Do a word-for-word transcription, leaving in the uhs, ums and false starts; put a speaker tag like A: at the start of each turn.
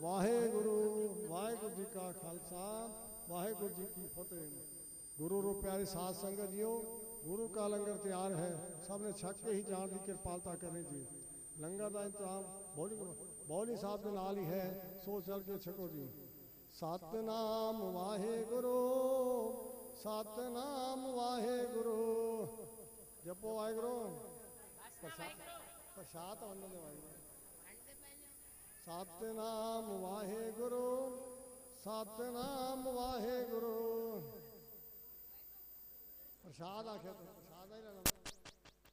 A: वाहेगुरु वाहेगुरु जी का खालसा वाहेगुरु जी की फतेह। गुरु रो प्यारे साध संगत जियो, गुरु का लंगर तैयार है, सब ने छक के ही जान की कृपालता करें जी। लंगर का इंतजाम बौली बौली साहब के नाल ही है, सो चल के छको जी। सतनाम वाहेगुरु सतनाम वाहेगुरु जपो वाहेगुरु प्रसाद वंदन वाहेगुरु। सतनाम वाहेगुरु सतनाम वाहेगुरु प्रसाद आखे तो प्रसाद ही लेना।